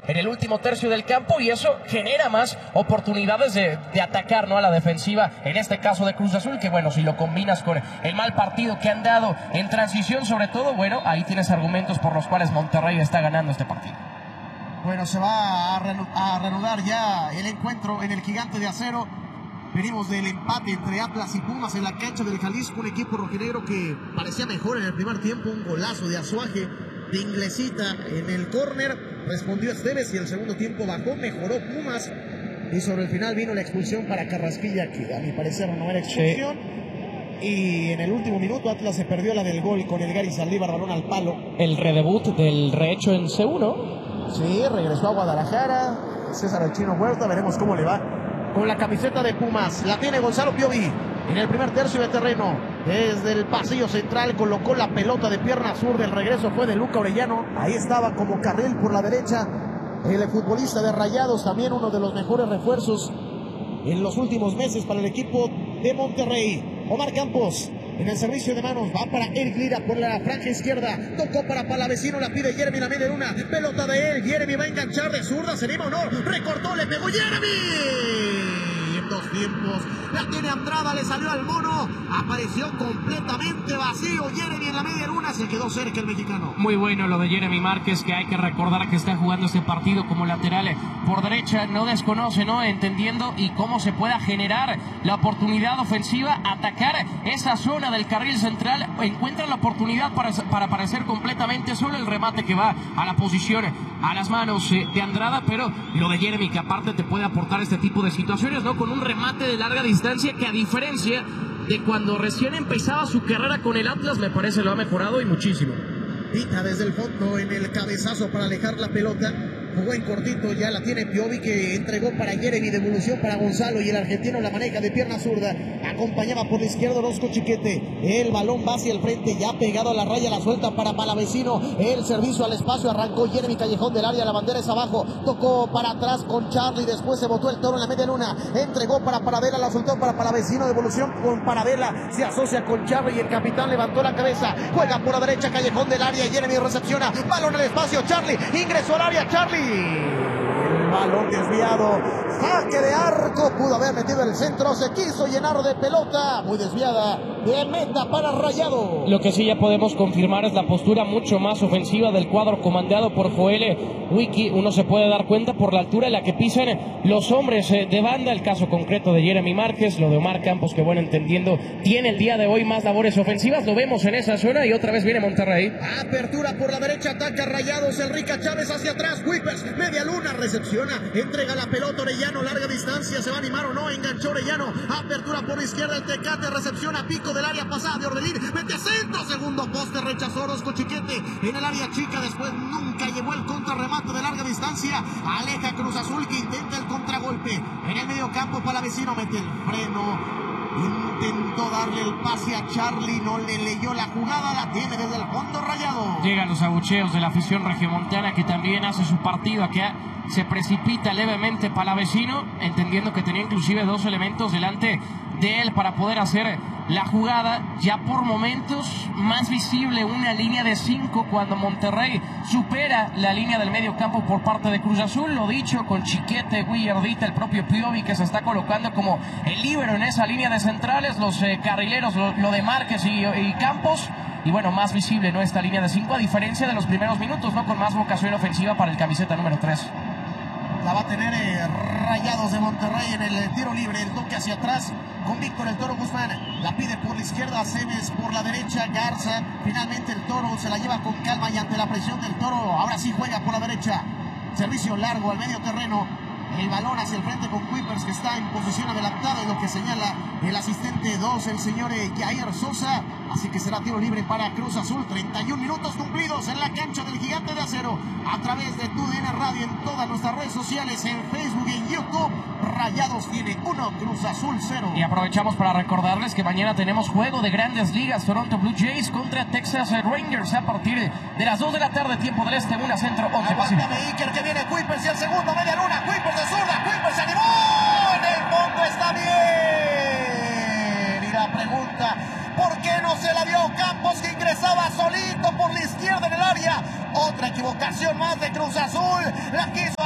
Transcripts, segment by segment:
en el último tercio del campo, y eso genera más oportunidades de atacar, ¿no?, a la defensiva, en este caso de Cruz Azul, que bueno, si lo combinas con el mal partido que han dado en transición sobre todo, bueno, ahí tienes argumentos por los cuales Monterrey está ganando este partido. Bueno, se va a reanudar ya el encuentro en el Gigante de Acero. Venimos del empate entre Atlas y Pumas en la cancha del Jalisco, un equipo rojinegro que parecía mejor en el primer tiempo, un golazo de Azuaje, de Inglesita en el córner, respondió Esteves y el segundo tiempo bajó, mejoró Pumas y sobre el final vino la expulsión para Carrasquilla, que a mi parecer no era expulsión. Sí. Y en el último minuto Atlas se perdió la del gol con el Gary Saldívar, balón al palo. El redebut del rehecho en C1. Sí, regresó a Guadalajara, César el Chino Huerta, veremos cómo le va con la camiseta de Pumas. La tiene Gonzalo Piovi en el primer tercio de terreno. Desde el pasillo central colocó la pelota de pierna zurda. El regreso fue de Luca Orellano. Ahí estaba como carril por la derecha el futbolista de Rayados, también uno de los mejores refuerzos en los últimos meses para el equipo de Monterrey. Omar Campos en el servicio de manos, va para Eric Lira por la franja izquierda, tocó para Palavecino, la pide Jeremy, la media luna, pelota de él, Jeremy va a enganchar de zurda, se anima o no, recortó, le pegó Jeremy. En dos tiempos, la tiene Andrada, le salió al mono, apareció completamente vacío Jeremy en la media luna, se quedó cerca el mexicano. Muy bueno lo de Jeremy Márquez, que hay que recordar que está jugando este partido como lateral por derecha, no desconoce, ¿no?, entendiendo y cómo se pueda generar la oportunidad ofensiva, atacar esa zona del carril central, encuentra la oportunidad para aparecer completamente solo, el remate que va a la posición, a las manos de Andrada, pero lo de Jeremy, que aparte te puede aportar este tipo de situaciones, ¿no?, con un remate de larga distancia que, a diferencia de cuando recién empezaba su carrera con el Atlas, me parece lo ha mejorado y muchísimo. Pita desde el fondo en el cabezazo para alejar la pelota. Jugó en cortito, ya la tiene Piovi, que entregó para Jeremy, devolución para Gonzalo y el argentino la maneja de pierna zurda, acompañaba por la izquierda Orozco Chiquete, el balón va hacia el frente, ya pegado a la raya, la suelta para Palavecino, el servicio al espacio, arrancó Jeremy, callejón del área, la bandera es abajo, tocó para atrás con Charlie, después se botó el toro en la media luna, entregó para Paravela, la soltó para Palavecino, devolución con Paravela, se asocia con Charlie y el capitán levantó la cabeza, juega por la derecha, callejón del área, Jeremy recepciona, balón al espacio, Charlie, ingresó al área, Charlie. El balón desviado, saque de arco, pudo haber metido el centro, se quiso llenar de pelota, muy desviada, de meta para Rayado. Lo que sí ya podemos confirmar es la postura mucho más ofensiva del cuadro comandado por Joel Wiki. Uno se puede dar cuenta por la altura en la que pisan los hombres de banda, el caso concreto de Jeremy Márquez, lo de Omar Campos, que bueno, entendiendo, tiene el día de hoy más labores ofensivas, lo vemos en esa zona y otra vez viene Monterrey. Apertura por la derecha, ataca Rayados, el Rica Chávez hacia atrás, Whippers, media luna, recepciona, entrega la pelota Orellano, larga distancia, se va a animar o no, enganchó Orellano, apertura por la izquierda, el Tecate, recepciona, pico del área pasada de Orbelín, mete centro, segundo poste, rechazó Orozco Chiquete en el área chica, después nunca llevó el contrarremate de larga distancia, aleja Cruz Azul, que intenta el contragolpe, en el medio campo Palavecino, mete el freno, intentó darle el pase a Charlie, no le leyó la jugada, la tiene desde el fondo Rayado. Llegan los abucheos de la afición regiomontana, que también hace su partido, aquí se precipita levemente Palavecino, entendiendo que tenía inclusive dos elementos delante de él para poder hacer la jugada. Ya por momentos más visible una línea de 5 cuando Monterrey supera la línea del medio campo por parte de Cruz Azul, lo dicho, con Chiquete, Guillardita, el propio Piovi, que se está colocando como el líbero en esa línea de centrales, los carrileros, lo de Márquez y Campos. Y bueno, más visible, ¿no?, esta línea de 5, a diferencia de los primeros minutos, ¿no?, con más vocación ofensiva para el camiseta número 3. La va a tener Rayados de Monterrey en el tiro libre, el toque hacia atrás con Víctor el Toro Guzmán, la pide por la izquierda, Aceves por la derecha, Garza, finalmente el Toro se la lleva con calma y ante la presión del Toro, ahora sí juega por la derecha, servicio largo al medio terreno, el balón hacia el frente con Whippers, que está en posición adelantada, es lo que señala el asistente 2, el señor Jair Sosa, así que será tiro libre para Cruz Azul. 31 minutos cumplidos en la cancha del Gigante de Acero, a través de TUDN Radio, en todas nuestras redes sociales, en Facebook y en YouTube. Rayados tiene 1, Cruz Azul 0. Y aprovechamos para recordarles que mañana tenemos juego de Grandes Ligas, Toronto Blue Jays contra Texas Rangers, a partir de las 2 de la tarde, tiempo del este, 1 centro, 11 pacífico. Iker, que viene Whippers y el segundo, media luna, Whippers de zurda, Whippers se animó, en el fondo está bien. Y la pregunta, ¿por qué no se la dio Campos, que ingresaba solito por la izquierda en el área? Otra equivocación más de Cruz Azul, la quiso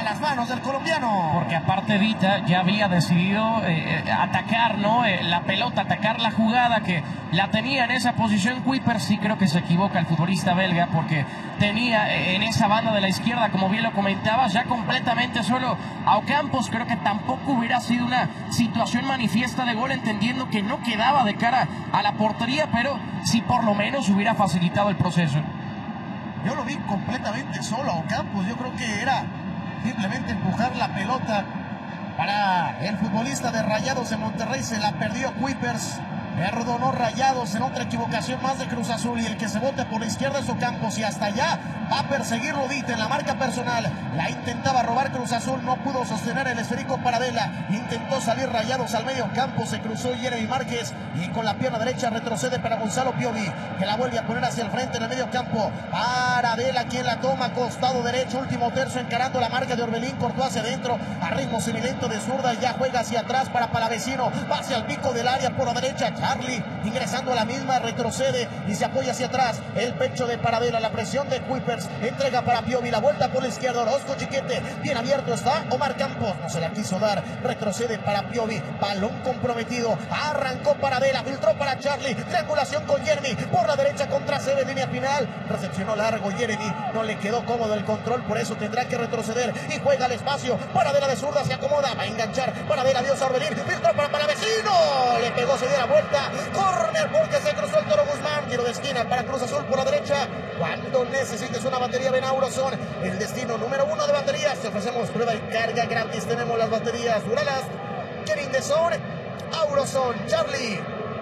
las manos del colombiano. Porque aparte Vita ya había decidido atacar, ¿no? La pelota, atacar la jugada, que la tenía en esa posición Kuipers. Sí creo que se equivoca el futbolista belga, porque tenía en esa banda de la izquierda, como bien lo comentabas, ya completamente solo a Ocampos. Creo que tampoco hubiera sido una situación manifiesta de gol, entendiendo que no quedaba de cara a la portería, pero sí por lo menos hubiera facilitado el proceso. Yo lo vi completamente solo a Ocampos. Yo creo que era simplemente empujar la pelota para el futbolista de Rayados de Monterrey. Se la perdió Kuipers. Perdonó Rayados en otra equivocación más de Cruz Azul, y el que se bote por la izquierda es Ocampos, y hasta allá va a perseguir Rodita en la marca personal. La intentaba robar Cruz Azul, no pudo sostener el esférico Paradela, intentó salir Rayados al medio campo, se cruzó Jeremy Márquez y con la pierna derecha retrocede para Gonzalo Piovi, que la vuelve a poner hacia el frente en el medio campo. Paradela quien la toma, costado derecho, último tercio, encarando la marca de Orbelín, cortó hacia adentro a ritmo semilento de zurda, y ya juega hacia atrás para Palavecino, va hacia el pico del área por la derecha. Charlie ingresando a la misma, retrocede y se apoya hacia atrás. El pecho de Paradela, la presión de Kuipers, entrega para Piovi, la vuelta por la izquierda, Orozco Chiquete, bien abierto está Omar Campos, no se la quiso dar, retrocede para Piovi, balón comprometido, arrancó Paradela, filtró para Charlie, triangulación con Jeremy, por la derecha contra Cebe, línea final, recepcionó largo Jeremy, no le quedó cómodo el control, por eso tendrá que retroceder y juega al espacio. Paradela de zurda se acomoda, va a enganchar, Paradela dio a Orbelín, filtró para Palavecino, le pegó, se dio la vuelta, córner porque se cruzó el Toro Guzmán, tiro de esquina para Cruz Azul por la derecha. Cuando necesites una batería, ven a Auroson, el destino número 1 de baterías. Te ofrecemos prueba y carga gratis, tenemos las baterías Duralas, Kevin de Son, Auroson, Charlie.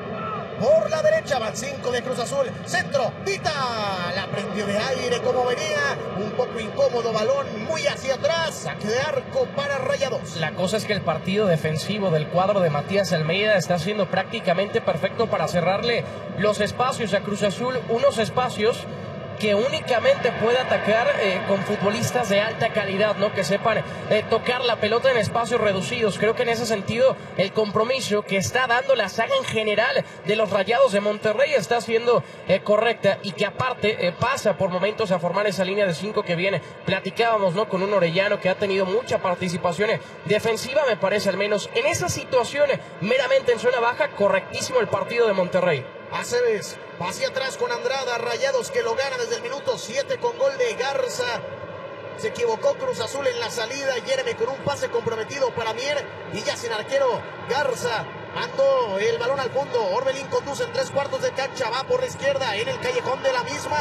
Por la derecha van 5 de Cruz Azul, centro, Vita, la prendió de aire como venía, un poco incómodo, balón muy hacia atrás, saque de arco para Rayados. La cosa es que el partido defensivo del cuadro de Matías Almeida está siendo prácticamente perfecto para cerrarle los espacios a Cruz Azul, unos espacios que únicamente puede atacar con futbolistas de alta calidad, ¿no? Que sepan tocar la pelota en espacios reducidos. Creo que en ese sentido el compromiso que está dando la saga en general de los Rayados de Monterrey está siendo correcta, y que aparte pasa por momentos a formar esa línea de 5 que viene. Platicábamos, ¿no? Con un Orellano que ha tenido mucha participación defensiva, me parece, al menos en esa situación meramente en zona baja. Correctísimo el partido de Monterrey. Aceves va hacia atrás con Andrada, Rayados que lo gana desde el minuto 7 con gol de Garza. Se equivocó Cruz Azul en la salida, Jeremy con un pase comprometido para Mier, y ya sin arquero Garza mandó el balón al fondo. Orbelín conduce en 3/4 de cancha, va por la izquierda en el callejón de la misma.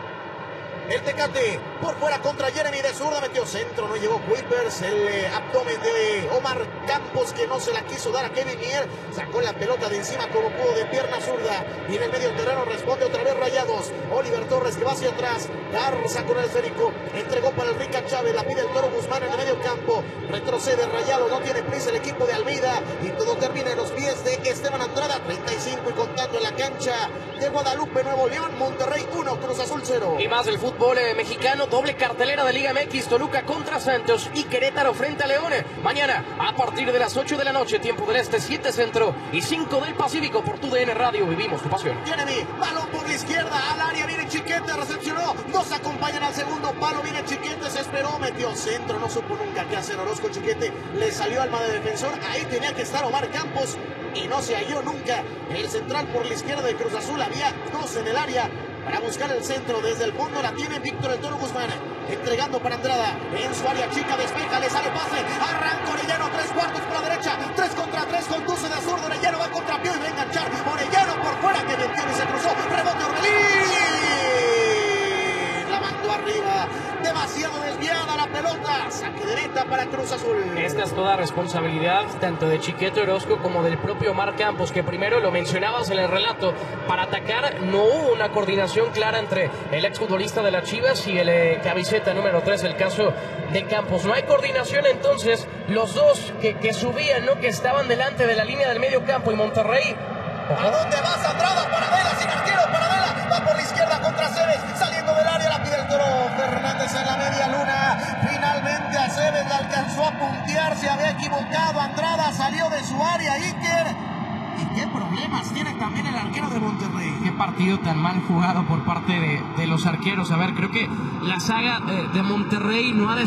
El Tecate por fuera contra Jeremy de zurda, metió centro, no llegó Kuipers, el abdomen de Omar Campos que no se la quiso dar a Kevin Mier, sacó la pelota de encima como pudo de pierna zurda, y en el medio terreno responde otra vez Rayados. Oliver Torres que va hacia atrás, Garza con el esférico, entregó para el Rica Chávez, la pide el Toro Guzmán en el medio campo, retrocede Rayados, no tiene prisa el equipo de Almeida, y todo termina en los pies de Esteban Andrada. 35 y contando en la cancha de Guadalupe, Nuevo León. Monterrey 1, Cruz Azul 0. Y más del fútbol mexicano, doble cartelera de Liga MX, Toluca contra Santos y Querétaro frente a León. Mañana a partir de las 8 de la noche, tiempo del Este, 7 Centro y 5 del Pacífico, por tu DN Radio. Vivimos tu pasión. Jeremy, balón por la izquierda, al área viene Chiquete, recepcionó, dos acompañan al segundo palo, viene Chiquete, se esperó, metió centro, no supo nunca qué hacer Orozco Chiquete, le salió alma de defensor, ahí tenía que estar Omar Campos y no se halló nunca. El central por la izquierda de Cruz Azul, había dos en el área para buscar el centro. Desde el fondo la tiene Víctor el Toro Guzmán, entregando para Andrada, en su área chica, despeja, le sale pase, arranca Orellano, 3/4 por la derecha, 3 contra 3, conduce de zurdo, Orellano va contra Pío y va a enganchar, Orellano por fuera, que bien tiene, se cruzó, rebote Orbelín, la mandó arriba, demasiado desviada la pelota, saque directa para Cruz Azul. Esta es toda responsabilidad tanto de Chiquete Orozco como del propio Omar Campos, que primero lo mencionabas en el relato, para atacar no hubo una coordinación clara entre el exfutbolista de las Chivas y el camiseta número 3, el caso de Campos. No hay coordinación, entonces los dos que subían, ¿no? Que estaban delante de la línea del medio campo, y Monterrey. ¿A dónde vas, Andrada? Paradela, sin arquero, Paradela, va por la izquierda contra Aceves, saliendo del área, la pide el Toro Fernández en la media luna, finalmente Aceves la alcanzó a puntear, se había equivocado, Andrada salió de su área, Iker, y qué problemas tiene también el arquero de Monterrey. Qué partido tan mal jugado por parte de los arqueros. A ver, creo que la saga de Monterrey no ha